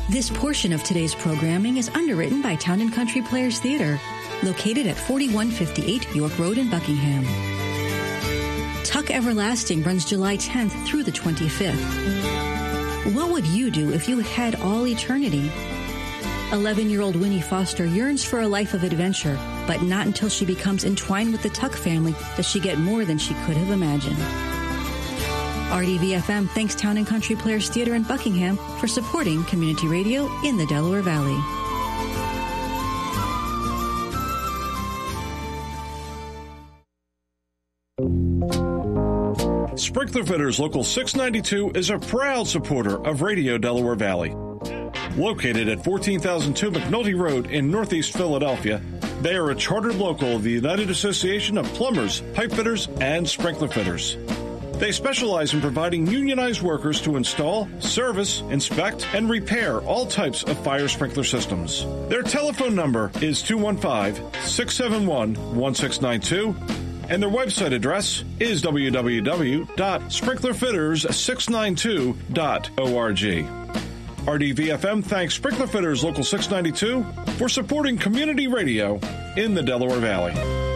This portion of today's programming is underwritten by Town and Country Players Theatre, located at 4158 York Road in Buckingham. Tuck Everlasting runs July 10th through the 25th. What would you do if you had all eternity? 11-year-old Winnie Foster yearns for a life of adventure, but not until she becomes entwined with the Tuck family does she get more than she could have imagined. RDVFM thanks Town and Country Players Theatre in Buckingham for supporting community radio in the Delaware Valley. Sprinkler Fitters Local 692 is a proud supporter of Radio Delaware Valley. Located at 14,002 McNulty Road in Northeast Philadelphia, they are a chartered local of the United Association of Plumbers, Pipe Fitters, and Sprinkler Fitters. They specialize in providing unionized workers to install, service, inspect, and repair all types of fire sprinkler systems. Their telephone number is 215-671-1692, and their website address is www.sprinklerfitters692.org. RDVFM thanks Sprinkler Fitters Local 692 for supporting community radio in the Delaware Valley.